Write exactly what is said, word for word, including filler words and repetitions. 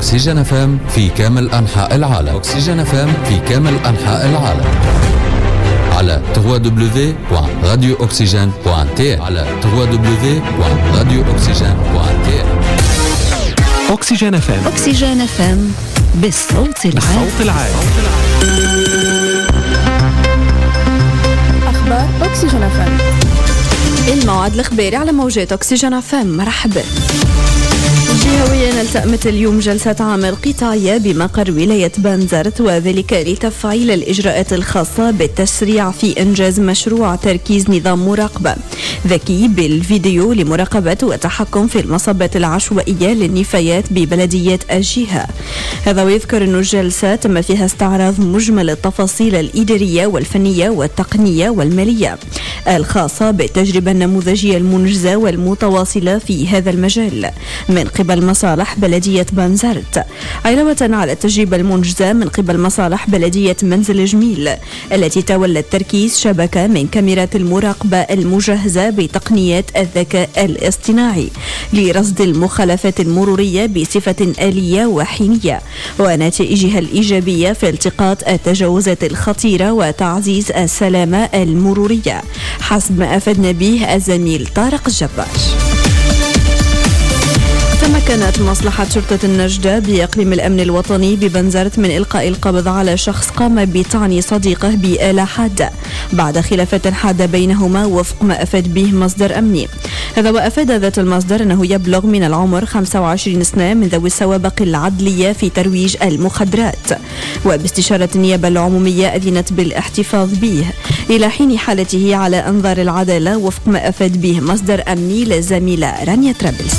أكسجين إف إم في كامل أنحاء العالم. أكسجين إف إم في كامل أنحاء العالم على دبليو دبليو دبليو دوت راديو أكسجين دوت تي على دبليو دبليو دبليو دوت راديو أكسجين دوت تي. أكسجين إف إم. أكسجين إف إم بالصوت العال. بالصوت العال. أخبار أكسجين إف إم. الموعد الإخباري على موجات أكسجين إف إم. مرحبا. جهويا التأمت اليوم جلسة عمل قطاعية بمقر ولاية بنزرت، وذلك لتفعيل الإجراءات الخاصة بالتسريع في إنجاز مشروع تركيز نظام مراقبة ذكي بالفيديو لمراقبة والتحكم في المصبات العشوائية للنفايات ببلديات الجهة. هذا ويذكر أن الجلسة تم فيها استعراض مجمل التفاصيل الإدارية والفنية والتقنية والمالية الخاصة بالتجربة النموذجية المنجزة والمتواصلة في هذا المجال من قبل مصالح بلدية بنزرت، علاوة على التجربة المنجزة من قبل مصالح بلدية منزل جميل التي تولت تركيز شبكة من كاميرات المراقبة المجهزة بتقنيات الذكاء الاصطناعي لرصد المخالفات المرورية بصفة آلية وحينية ونتائجها الإيجابية في التقاط التجاوزات الخطيرة وتعزيز السلامة المرورية، حسب ما أفدنا به الزميل طارق الجبار. تمكنت مصلحة شرطة النجدة بإقليم الأمن الوطني ببنزرت من إلقاء القبض على شخص قام بطعن صديقه بآلة حادة بعد خلافات حادة بينهما وفق ما أفاد به مصدر أمني. هذا وأفاد ذات المصدر أنه يبلغ من العمر خمسة وعشرين سنة من ذوي السوابق العدلية في ترويج المخدرات، وباستشارة النيابة العمومية أذنت بالاحتفاظ به إلى حين حالته على أنظار العدالة وفق ما أفاد به مصدر أمني للزميلة رانيا ترابلس.